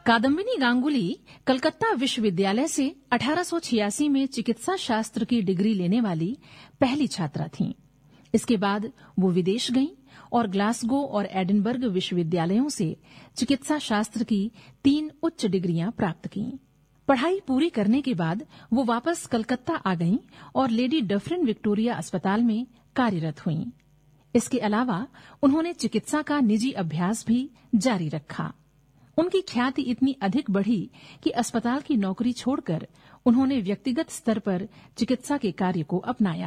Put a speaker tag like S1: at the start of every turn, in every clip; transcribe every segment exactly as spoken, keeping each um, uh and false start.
S1: कादम्बिनी गांगुली कलकत्ता विश्वविद्यालय से अठारह सौ छियासी में चिकित्सा शास्त्र की डिग्री लेने वाली पहली छात्रा थीं। इसके बाद वो विदेश गईं और ग्लासगो और एडिनबर्ग विश्वविद्यालयों से चिकित्सा शास्त्र की तीन उच्च डिग्रियां प्राप्त कीं। पढ़ाई पूरी करने के बाद वो वापस कलकत्ता आ गईं और लेडी डफरिन विक्टोरिया अस्पताल में कार्यरत हुईं। इसके अलावा उन्होंने चिकित्सा का निजी अभ्यास भी जारी रखा। उनकी ख्याति इतनी अधिक बढ़ी कि अस्पताल की नौकरी छोड़कर उन्होंने व्यक्तिगत स्तर पर चिकित्सा के कार्य को अपनाया।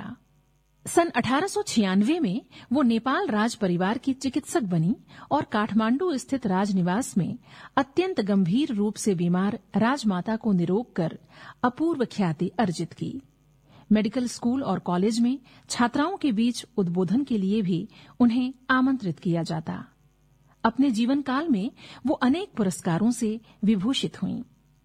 S1: सन अठारह सौ छियानवे में वो नेपाल राज परिवार की चिकित्सक बनी और काठमांडू स्थित राजनिवास में अत्यंत गंभीर रूप से बीमार राजमाता को निरोग कर अपूर्व ख्याति अर्जित की। मेडिकल स्कूल और कॉलेज में छात्राओं के बीच उद्बोधन के लिए भी उन्हें आमंत्रित किया जाता। अपने जीवन काल में वो अनेक पुरस्कारों से विभूषित हुईं।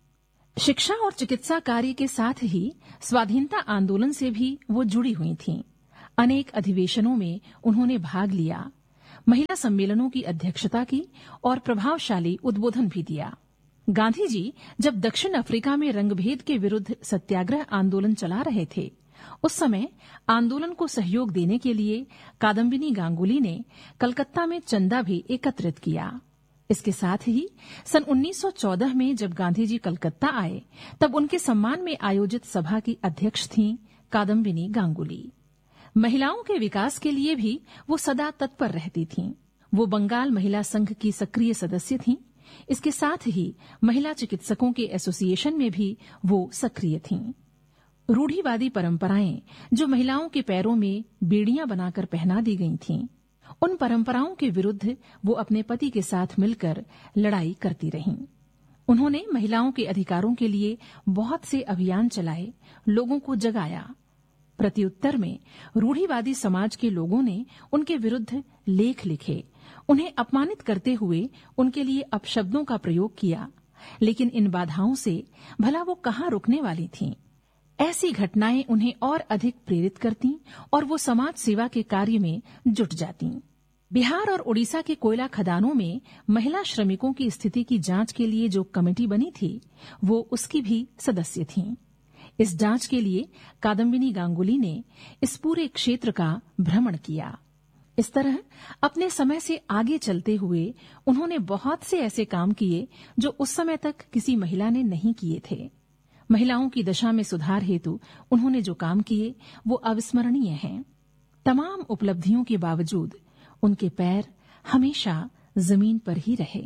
S1: शिक्षा और चिकित्सा कार्य के साथ ही स्वाधीनता आंदोलन से भी वो जुड़ी हुई थीं। अनेक अधिवेशनों में उन्होंने भाग लिया, महिला सम्मेलनों की अध्यक्षता की और प्रभावशाली उद्बोधन भी दिया। गांधी जी जब दक्षिण अफ्रीका में रंगभेद के विरुद्ध सत्याग्रह आंदोलन चला रहे थे, उस समय आंदोलन को सहयोग देने के लिए कादम्बिनी गांगुली ने कलकत्ता में चंदा भी एकत्रित किया। इसके साथ ही सन उन्नीस सौ चौदह में जब गांधी जी कलकत्ता आए, तब उनके सम्मान में आयोजित सभा की अध्यक्ष थीं कादम्बिनी गांगुली। महिलाओं के विकास के लिए भी वो सदा तत्पर रहती थीं। वो बंगाल महिला संघ की सक्रिय सदस्य थीं। इसके साथ ही महिला चिकित्सकों के एसोसिएशन में भी वो सक्रिय थीं। रूढ़िवादी परंपराएं जो महिलाओं के पैरों में बेड़ियां बनाकर पहना दी गई थीं, उन परंपराओं के विरुद्ध वो अपने पति के साथ मिलकर लड़ाई करती रहीं। उन्होंने महिलाओं के अधिकारों के लिए बहुत से अभियान चलाए, लोगों को जगाया। प्रत्युत्तर में रूढ़िवादी समाज के लोगों ने उनके विरुद्ध लेख लिखे, उन्हें अपमानित करते हुए उनके लिए अपशब्दों का प्रयोग किया। लेकिन इन बाधाओं से भला वो कहाँ रुकने वाली थीं? ऐसी घटनाएं उन्हें और अधिक प्रेरित करतीं और वो समाज सेवा के कार्य में जुट जातीं। बिहार और उड़ीसा के कोयला खदानों में महिला श्रमिकों की स्थिति की जांच के लिए जो कमेटी बनी थी, वो उसकी भी सदस्य थीं। इस जांच के लिए कादम्बिनी गांगुली ने इस पूरे क्षेत्र का भ्रमण किया। इस तरह अपने समय से आगे चलते हुए उन्होंने बहुत से ऐसे काम किए जो उस समय तक किसी महिला ने नहीं किए थे। महिलाओं की दशा में सुधार हेतु उन्होंने जो काम किए वो अविस्मरणीय हैं। तमाम उपलब्धियों के बावजूद उनके पैर हमेशा जमीन पर ही रहे।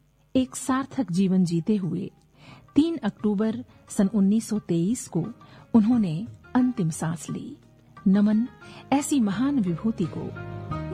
S1: एक सार्थक जीवन जीते हुए तीन अक्टूबर सन उन्नीस सौ तेईस को उन्होंने अंतिम सांस ली। नमन ऐसी महान विभूति को।